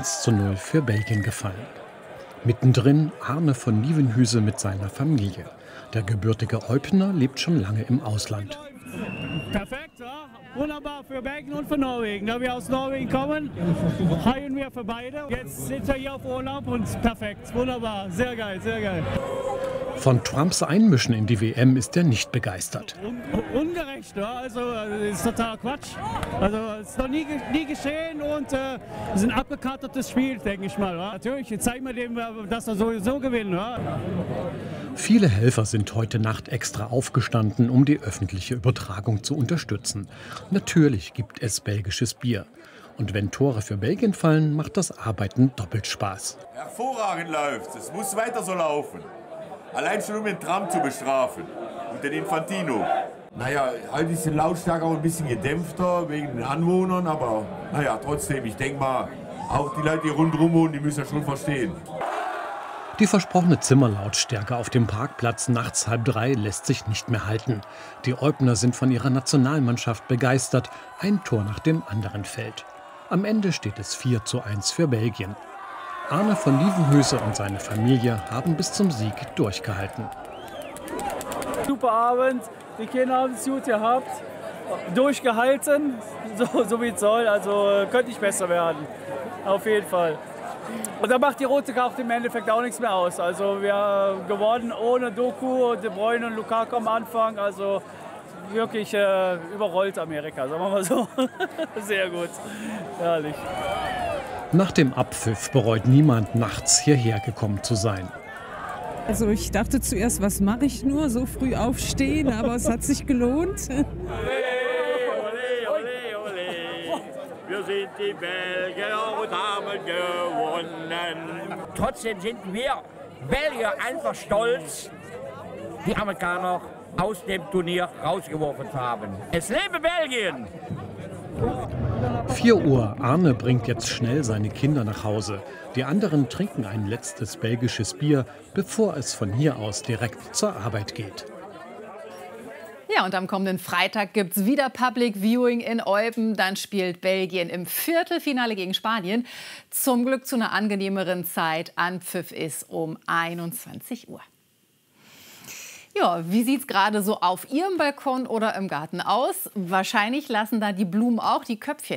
1:0 für Belgien gefallen. Mittendrin Arne von Nieuwenhuizen mit seiner Familie. Der gebürtige Eupener lebt schon lange im Ausland. Perfekt, ja. Wunderbar für Belgien und für Norwegen. Da wir aus Norwegen kommen, heilen wir für beide. Jetzt sind wir hier auf Urlaub und perfekt, wunderbar, sehr geil, sehr geil. Von Trumps Einmischen in die WM ist er nicht begeistert. Ungerecht, ja? Also ist total Quatsch. Also es ist noch nie geschehen und es ist ein abgekartetes Spiel, denke ich mal. Ja? Natürlich, jetzt zeigen wir dem, dass er sowieso gewinnt. Ja? Viele Helfer sind heute Nacht extra aufgestanden, um die öffentliche Übertragung zu unterstützen. Natürlich gibt es belgisches Bier. Und wenn Tore für Belgien fallen, macht das Arbeiten doppelt Spaß. Hervorragend läuft es. Es muss weiter so laufen. Allein schon um den Trump zu bestrafen und den Infantino. Naja, halt ist die Lautstärke auch ein bisschen gedämpfter wegen den Anwohnern, aber naja, trotzdem, ich denke mal, auch die Leute, die rundherum wohnen, die müssen ja schon verstehen. Die versprochene Zimmerlautstärke auf dem Parkplatz nachts 2:30 lässt sich nicht mehr halten. Die Eupener sind von ihrer Nationalmannschaft begeistert. Ein Tor nach dem anderen fällt. Am Ende steht es 4:1 für Belgien. Arne von Nieuwenhuizen und seine Familie haben bis zum Sieg durchgehalten. Super Abend, die Kinder haben es gut gehabt, durchgehalten, so wie es soll. Also könnte nicht besser werden, auf jeden Fall. Und da macht die rote Karte im Endeffekt auch nichts mehr aus. Also wir gewonnen ohne Doku, De Bruyne und Lukaku am Anfang. Also wirklich überrollt Amerika, sagen wir mal so. Sehr gut, herrlich. Nach dem Abpfiff bereut niemand, nachts hierher gekommen zu sein. Also ich dachte zuerst, was mache ich nur, so früh aufstehen, aber es hat sich gelohnt. Ole, ole, ole. Wir sind die Belgier und haben gewonnen. Trotzdem sind wir Belgier einfach stolz, die Amerikaner aus dem Turnier rausgeworfen zu haben. Es lebe Belgien! 4 Uhr. Arne bringt jetzt schnell seine Kinder nach Hause. Die anderen trinken ein letztes belgisches Bier, bevor es von hier aus direkt zur Arbeit geht. Ja, und am kommenden Freitag gibt es wieder Public Viewing in Eupen. Dann spielt Belgien im Viertelfinale gegen Spanien. Zum Glück zu einer angenehmeren Zeit. Anpfiff ist um 21 Uhr. Ja, wie sieht es gerade so auf Ihrem Balkon oder im Garten aus? Wahrscheinlich lassen da die Blumen auch die Köpfchen